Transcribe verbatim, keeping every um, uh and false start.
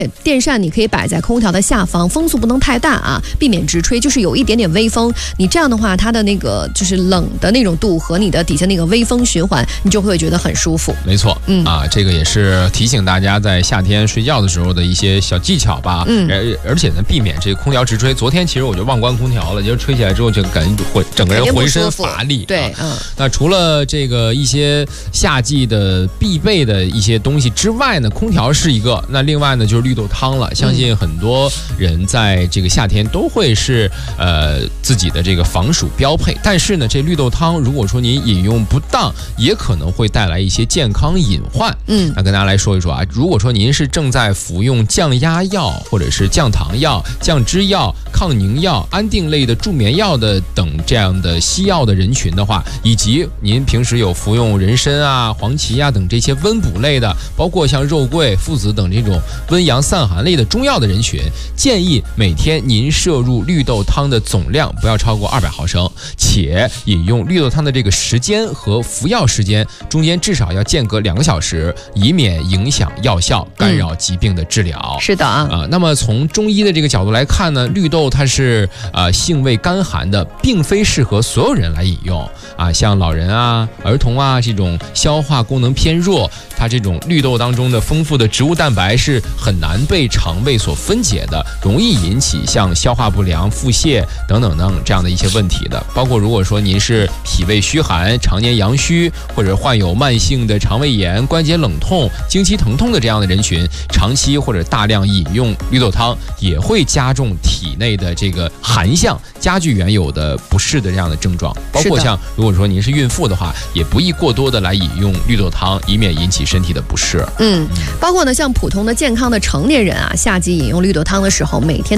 电扇你可以摆在空调的下方，风速不能太大啊，避免直吹，就是有一点点微风。你这样的话，它的那个就是冷的那种度和你的底下那个微风循环，你就会觉得很舒服。 没错，嗯啊，这个也是提醒大家在夏天睡觉的时候的一些小技巧吧。嗯，而而且呢，避免这个空调直吹。昨天其实我就忘关空调了，就吹起来之后就感觉浑整个人浑身乏力。 对，啊、嗯。 那除了这个一些夏季的必备的一些东西之外呢，空调是一个。那另外呢，就是绿豆汤了。相信很多人在这个夏天都会是呃自己的这个防暑标配。但是呢，这绿豆汤如果说您饮用不当，也可能会带来一些健康隐患。嗯，那跟大家来说一说啊，如果说您是正在服用降压药或者是降糖药、降脂药、抗凝药、安定类的助眠药的等这样的西药的人群的话，以及您平时有服用人参啊、黄芪啊等这些温补类的，包括像肉桂、附子等这种温阳散寒类的中药的人群，建议每天您摄入绿豆汤的总量不要超过二百毫升，且饮用绿豆汤的这个时间和服药时间中间至少要间隔两个小时，以免影响药效，干扰疾病的治疗。 嗯、是的啊、 呃，那么从中医的这个角度来看呢，绿豆它是呃性味甘寒的，并非适合所有人来饮用啊，像老人啊、儿童啊这种消化功能偏弱，它这种绿豆当中的丰富的植物蛋白是很难被肠胃所分解的，容易引起像消化不良、腹泻等等等这样的一些问题的。包括如果说您是脾胃虚寒、常年阳虚，或者患有慢性的肠胃炎、关节冷痛、经期疼痛的这样的人群，长期或者大量饮用绿豆汤也会加重体内的这个寒象，加剧原有的不适的这样的症状。包括像如果说您是孕妇的话，也不宜过多的来饮用绿豆汤，以免引起身体的不适。 嗯，包括呢像普通的健康的成年人啊，夏季饮用绿豆汤的时候，每天